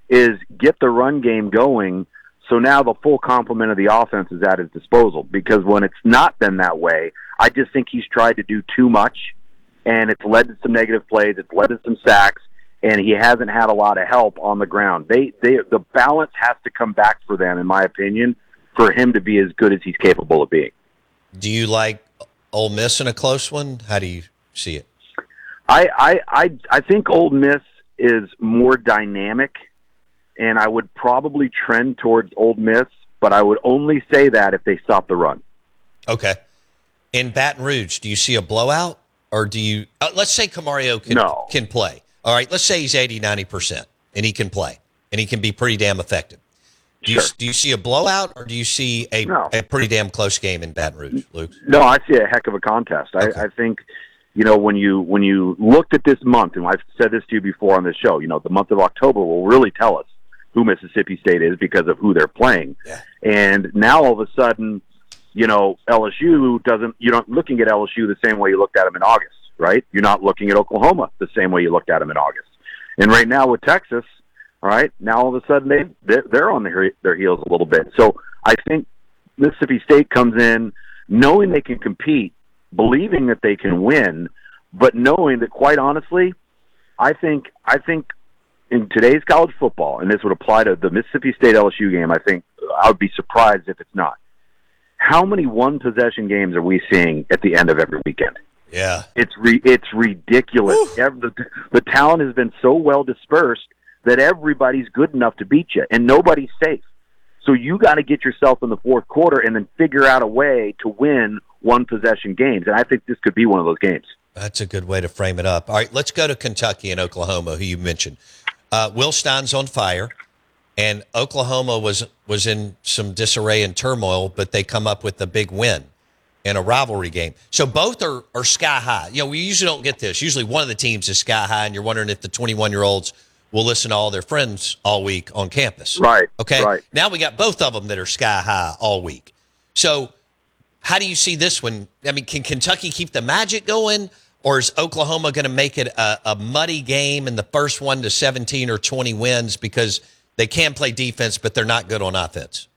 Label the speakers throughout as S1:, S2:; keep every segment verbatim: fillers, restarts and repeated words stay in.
S1: is get the run game going. So now the full complement of the offense is at his disposal, because when it's not been that way, I just think he's tried to do too much, and it's led to some negative plays. It's led to some sacks, and he hasn't had a lot of help on the ground. They, they, the balance has to come back for them, in my opinion, for him to be as good as he's capable of being.
S2: Do you like Ole Miss in a close one? How do you see it?
S1: I, I, I, I think Ole Miss is more dynamic, and I would probably trend towards Ole Miss, but I would only say that if they stop the run.
S2: Okay. In Baton Rouge, do you see a blowout, or do you uh, – let's say Camario can,
S1: no.
S2: can play. All right, let's say he's eighty, ninety percent, and he can play, and he can be pretty damn effective. Do,
S1: sure.
S2: you, do you see a blowout, or do you see a,
S1: no.
S2: a pretty damn close game in Baton Rouge, Luke?
S1: No, I see a heck of a contest.
S2: Okay.
S1: I, I think – you know, when you when you looked at this month, and I've said this to you before on this show, you know, the month of October will really tell us who Mississippi State is because of who they're playing.
S2: Yeah.
S1: And now all of a sudden, you know, L S U doesn't, you're not looking at L S U the same way you looked at them in August, right? You're not looking at Oklahoma the same way you looked at them in August. And right now with Texas, all right, now all of a sudden they, they're on their, their heels a little bit. So I think Mississippi State comes in knowing they can compete, believing that they can win, but knowing that, quite honestly, I think I think in today's college football, and this would apply to the Mississippi State L S U game, I think I would be surprised if it's not. How many one-possession games are we seeing at the end of every weekend?
S2: Yeah.
S1: It's re- it's ridiculous. Every, the, the talent has been so well dispersed that everybody's good enough to beat you, and nobody's safe. So you got to get yourself in the fourth quarter and then figure out a way to win one-possession games. And I think this could be one of those games.
S2: That's a good way to frame it up. All right, let's go to Kentucky and Oklahoma, who you mentioned. Uh, Will Stein's on fire, and Oklahoma was was in some disarray and turmoil, but they come up with a big win in a rivalry game. So both are, are sky high. You know, we usually don't get this. Usually one of the teams is sky high, and you're wondering if the twenty-one-year-olds will listen to all their friends all week on campus.
S1: Right.
S2: Okay.
S1: Right.
S2: Now we got both of them that are sky high all week. So how do you see this one? I mean, can Kentucky keep the magic going, or is Oklahoma going to make it a, a muddy game in the first one to seventeen or twenty wins because they can play defense, but they're not good on offense?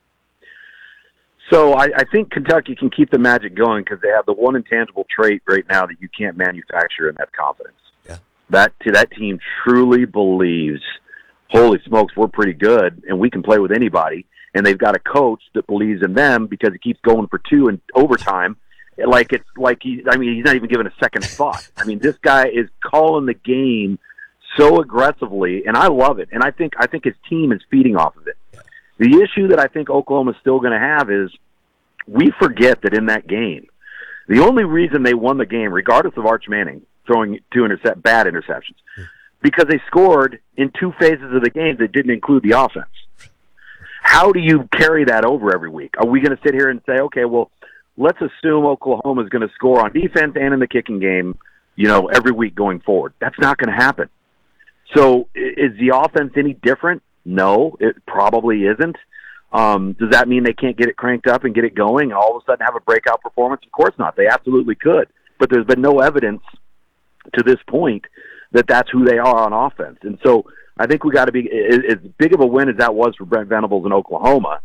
S1: So I, I think Kentucky can keep the magic going because they have the one intangible trait right now that you can't manufacture, and that's confidence.
S2: Yeah.
S1: That that team truly believes, holy smokes, we're pretty good, and we can play with anybody. And they've got a coach that believes in them because he keeps going for two in overtime. Like it's like he, I mean, he's not even giving a second thought. I mean, this guy is calling the game so aggressively, and I love it. And I think I think his team is feeding off of it. The issue that I think Oklahoma's still going to have is we forget that in that game, the only reason they won the game, regardless of Arch Manning throwing two intercept bad interceptions, because they scored in two phases of the game that didn't include the offense. How do you carry that over every week? Are we going to sit here and say, okay, well, let's assume Oklahoma is going to score on defense and in the kicking game, you know, every week going forward? That's not going to happen. So is the offense any different? No, it probably isn't. Um, does that mean they can't get it cranked up and get it going and all of a sudden have a breakout performance? Of course not. They absolutely could. But there's been no evidence to this point that that's who they are on offense. And so I think we got to be as big of a win as that was for Brent Venables in Oklahoma.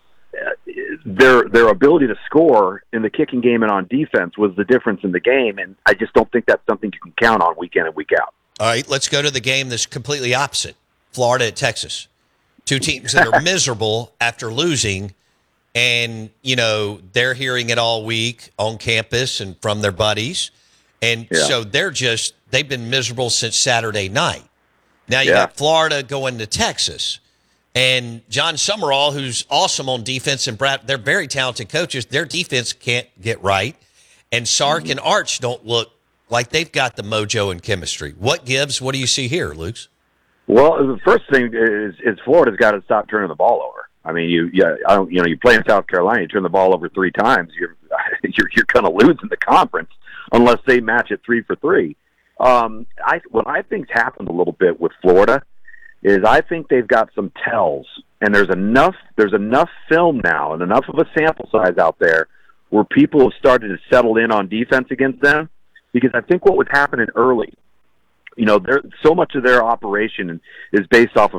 S1: Their their ability to score in the kicking game and on defense was the difference in the game, and I just don't think that's something you can count on week in and week out.
S2: All right, let's go to the game that's completely opposite, Florida at Texas. Two teams that are miserable after losing, and, you know, they're hearing it all week on campus and from their buddies, and yeah. so they're just – they've been miserable since Saturday night. Now you yeah. got Florida going to Texas. And John Summerall, who's awesome on defense, and Brad, they're very talented coaches. Their defense can't get right. And Sark mm-hmm. and Arch don't look like they've got the mojo and chemistry. What gives? What do you see here, Luke? Well,
S1: the first thing is, is Florida's got to stop turning the ball over. I mean, you, yeah, I don't, you know, you play in South Carolina, you turn the ball over three times, you're, you're, you're going to lose in the conference unless they match it three for three. Um, I, what I think's happened a little bit with Florida is I think they've got some tells, and there's enough there's enough film now and enough of a sample size out there where people have started to settle in on defense against them, because I think what was happening early, you know, so much of their operation is based off of